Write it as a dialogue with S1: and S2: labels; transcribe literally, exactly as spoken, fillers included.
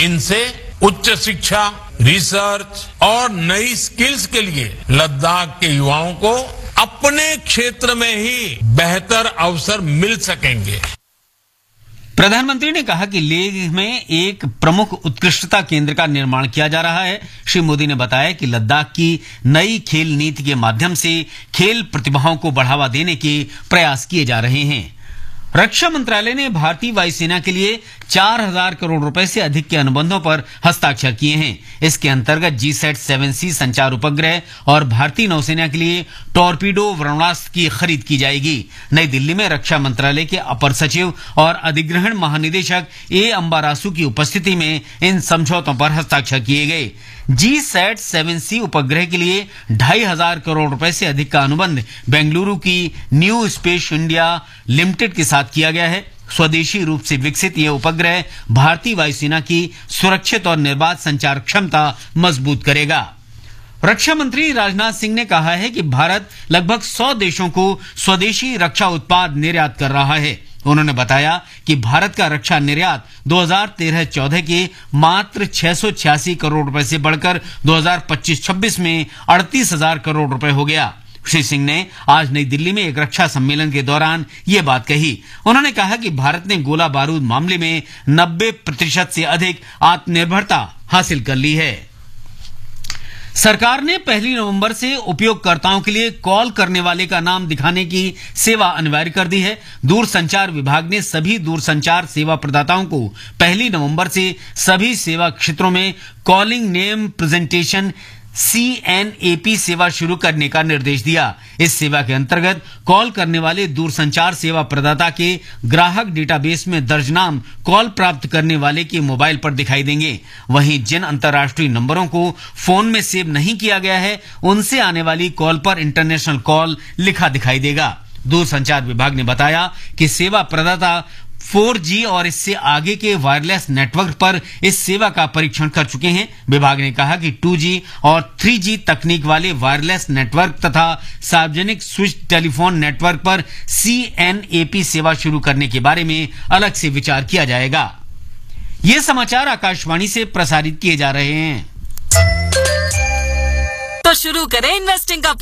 S1: इनसे उच्च शिक्षा, रिसर्च और नई स्किल्स के लिए लद्दाख के युवाओं को अपने क्षेत्र में ही बेहतर अवसर मिल सकेंगे।
S2: प्रधानमंत्री ने कहा कि लेह में एक प्रमुख उत्कृष्टता केंद्र का निर्माण किया जा रहा है। श्री मोदी ने बताया कि लद्दाख की नई खेल नीति के माध्यम से खेल प्रतिभाओं को बढ़ावा देने के प्रयास किए जा रहे हैं। रक्षा मंत्रालय ने भारतीय वायुसेना के लिए चार हजार करोड़ रुपए से अधिक के अनुबंधों पर हस्ताक्षर किए हैं। इसके अंतर्गत जी सैट सेवन सी संचार उपग्रह और भारतीय नौसेना के लिए टॉर्पीडो वरुणास्त्र की खरीद की जाएगी। नई दिल्ली में रक्षा मंत्रालय के अपर सचिव और अधिग्रहण महानिदेशक ए अंबारासु की उपस्थिति में इन समझौतों पर हस्ताक्षर किए गए। जी सैट सेवन सी उपग्रह के लिए ढाई हजार करोड़ रुपए से अधिक का अनुबंध बेंगलुरु की न्यू स्पेस इंडिया लिमिटेड के साथ किया गया है। स्वदेशी रूप से विकसित यह उपग्रह भारतीय वायुसेना की सुरक्षित और निर्बाध संचार क्षमता मजबूत करेगा। रक्षा मंत्री राजनाथ सिंह ने कहा है कि भारत लगभग सौ देशों को स्वदेशी रक्षा उत्पाद निर्यात कर रहा है। उन्होंने बताया कि भारत का रक्षा निर्यात दो हज़ार तेरह चौदह के मात्र छह सौ छियासी करोड़ रुपए से बढ़कर दो हज़ार पच्चीस छब्बीस में अड़तीस हजार करोड़ रुपए हो गया। श्री सिंह ने आज नई दिल्ली में एक रक्षा सम्मेलन के दौरान ये बात कही। उन्होंने कहा कि भारत ने गोला बारूद मामले में नब्बे प्रतिशत से अधिक आत्मनिर्भरता हासिल कर ली है। सरकार ने पहली नवंबर से उपयोगकर्ताओं के लिए कॉल करने वाले का नाम दिखाने की सेवा अनिवार्य कर दी है। दूरसंचार विभाग ने सभी दूरसंचार सेवा प्रदाताओं को पहली नवंबर से सभी सेवा क्षेत्रों में calling name presentation C N A P सेवा शुरू करने का निर्देश दिया। इस सेवा के अंतर्गत कॉल करने वाले दूरसंचार सेवा प्रदाता के ग्राहक डेटाबेस में दर्ज नाम कॉल प्राप्त करने वाले के मोबाइल पर दिखाई देंगे। वहीं जिन अंतर्राष्ट्रीय नंबरों को फोन में सेव नहीं किया गया है, उनसे आने वाली कॉल पर इंटरनेशनल कॉल लिखा दिखाई देगा। दूरसंचार विभाग ने बताया कि सेवा प्रदाता फोर जी और इससे आगे के वायरलेस नेटवर्क पर इस सेवा का परीक्षण कर चुके हैं। विभाग ने कहा कि टू जी और थ्री जी तकनीक वाले वायरलेस नेटवर्क तथा सार्वजनिक स्विच टेलीफोन नेटवर्क पर सी एन ए पी सेवा शुरू करने के बारे में अलग से विचार किया जाएगा। ये समाचार आकाशवाणी से प्रसारित किए जा रहे हैं।
S3: तो शुरू करें इन्वेस्टिंग का